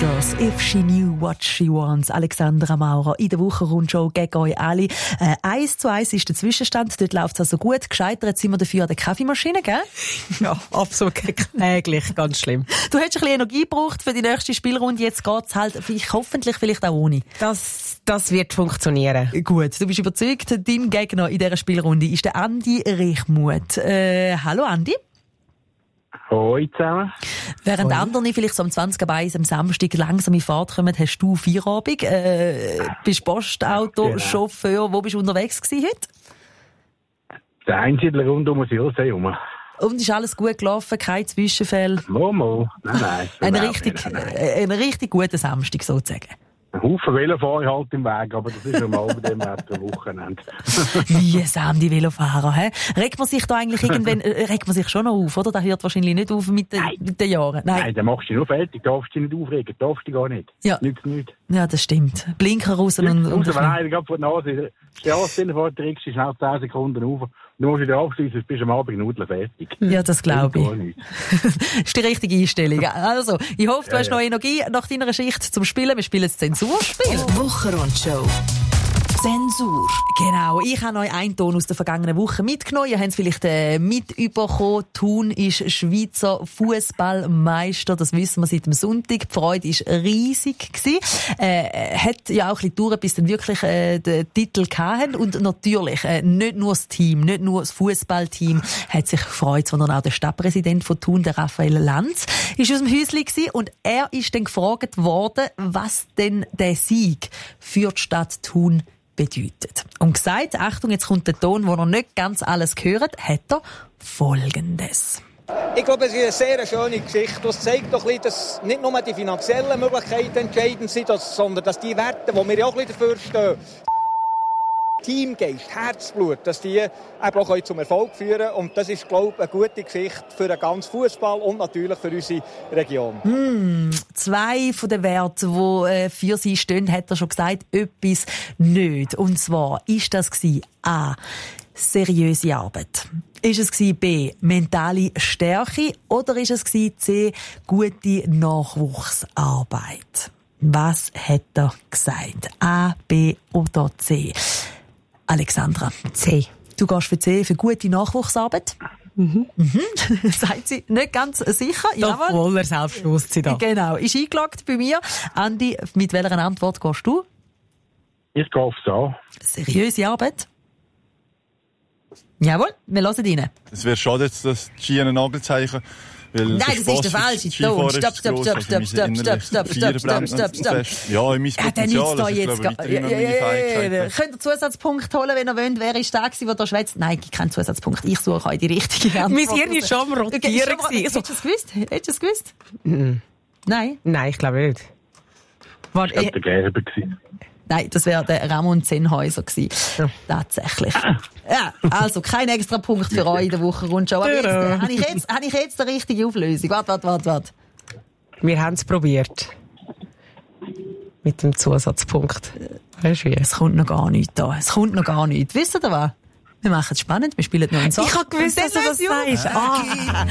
Tigers, If She Knew What She Wants. Alexandra Maurer in der Wochenrundshow gegen euch alle. 1:1 ist der Zwischenstand. Dort läuft es also gut. Gescheitert sind wir dafür an der Kaffeemaschine, gell? Ja, absolut kläglich. Ganz schlimm. Du hättest ein bisschen Energie gebraucht für die nächste Spielrunde. Jetzt geht's halt, hoffentlich vielleicht auch ohne. Das wird funktionieren. Gut, du bist überzeugt. Dein Gegner in dieser Spielrunde ist der Andi Reichmuth. Hallo Andi. Hoi zusammen. Während andere vielleicht so am 20.01 am Samstag langsam in Fahrt kommen, hast du Feierabend. Bist Postauto-Chauffeur. Wo bist du unterwegs gewesen heute? Der Einsiedler rund um den See herum. Und ist alles gut gelaufen? Kein Zwischenfall? Momo. Nein. Ein richtig guter Samstag sozusagen. Ein Haufen Velofahrer halt im Weg, aber das ist normal bei dem Wochenende. Mühsam, die Velofahrer, hä? Regt man sich da eigentlich irgendwann, regt man sich schon noch auf, oder? Das hört wahrscheinlich nicht auf mit den Jahren. Nein, dann machst du dich nur fertig, darfst dich nicht aufregen, darfst dich gar nicht. Ja. Nichts. Ja, das stimmt. Blinker raus und wenn einer gerade vor der Nase Straßenfahrt trägst, ist schnell 10 Sekunden auf. Du musst wieder abschließen, bist am Abend Nudeln fertig. Ja, das glaube ich. Das ist die richtige Einstellung. Also, ich hoffe, du hast noch Energie nach deiner Schicht zum Spielen. Wir spielen das Zensurspiel. Wochenrundshow. Zensur. Genau, ich habe euch einen Ton aus der vergangenen Woche mitgenommen. Ihr habt es vielleicht mitbekommen. Thun ist Schweizer Fußballmeister. Das wissen wir seit dem Sonntag. Die Freude war riesig gewesen. Hat ja auch ein bisschen gedauert, bis dann wirklich den Titel hatten. Und natürlich, nicht nur das Team, nicht nur das Fußballteam hat sich gefreut, sondern auch der Stadtpräsident von Thun, der Raphael Lanz, ist aus dem Häuschen gewesen. Und er ist dann gefragt worden, was denn der Sieg für die Stadt Thun bedeutet. Und gesagt, Achtung, jetzt kommt der Ton, wo noch nicht ganz alles gehört, hat er Folgendes. Ich glaube, es ist eine sehr schöne Geschichte. Das zeigt doch ein bisschen, dass nicht nur die finanziellen Möglichkeiten entscheidend sind, sondern dass die Werte, die wir ja auch ein bisschen dafür stehen, Teamgeist, Herzblut, dass die eben auch zum Erfolg führen können. Und das ist, glaube ich, eine gute Geschichte für den ganzen Fußball und natürlich für unsere Region. 2 von den Werten, die für sie stehen, hat er schon gesagt, etwas nicht. Und zwar ist das A. seriöse Arbeit. Ist es B. mentale Stärke? Oder ist es C. gute Nachwuchsarbeit? Was hat er gesagt? A, B oder C? Alexandra. C. Du gehst für C, für gute Nachwuchsarbeit? Sagt sie nicht ganz sicher. Doch voller Selbstbewusstsein da. Genau. Ist eingeloggt bei mir. Andi, mit welcher Antwort gehst du? Ich gehe aufs A. Seriöse Arbeit? Jawohl, wir hören rein. Es wäre schade, jetzt das Ski ein Nagelzeichen. Nein, das ist der falsche Ton. Stopp. Ja, in meinem Potenzial. Da jetzt könnt ihr Zusatzpunkt holen, wenn ihr wollt. Wer ist der gewesen, der da schwätzt? Nein, kein Zusatzpunkt. Ich suche euch die richtige Antwort. Mein Hirn ist schon am Rotieren. Hättest du es gewusst? Nein? Nein, ich glaube nicht. Ich glaube, der Gerber gewesen. Nein, das wäre der Ramon Zenhäuser gewesen. Ja. Tatsächlich. Ja, also kein extra Punkt für euch in der Wochenrundshow. Aber jetzt, habe ich jetzt die richtige Auflösung? Warte. Wir haben es probiert. Mit dem Zusatzpunkt. Es kommt noch gar nichts da. Wisst ihr was? Wir machen es spannend, wir spielen noch einen Song. Ich habe gewusst, dass du das sagst.